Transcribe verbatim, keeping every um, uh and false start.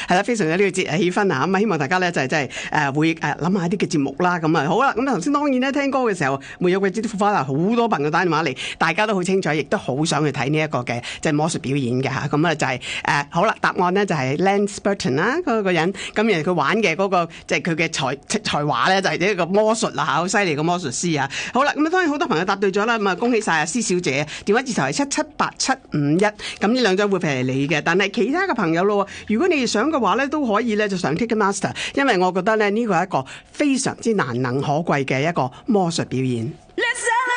係啦，非常有呢個節氣氛啊！咁啊，希望大家咧就係即係誒會誒諗下啲嘅節目啦。咁啊，好啦，咁頭先當然咧聽歌嘅時候，沒有季節的火花，好多朋友打電話嚟，大家都好清楚，亦都好想去睇呢一個嘅即係魔術表演嘅嚇。咁啊就係、是、誒、呃、好啦，答案咧就係 Lance Burton 啦，嗰個人。咁而佢玩嘅嗰、那個即係佢嘅才才華咧，就係、是、一個魔術啦嚇，好犀利嘅魔術師啊！好啦，咁啊當然好多朋友答對咗啦，咁啊恭喜晒啊施小姐，電話字頭係七七八七五一，咁呢兩張會係你嘅，但係其他嘅朋友咯，如果你哋想嘅話咧，都可以咧就上 Ticketmaster，因為我覺得咧呢個係一個非常之難能可貴嘅一個魔術表演。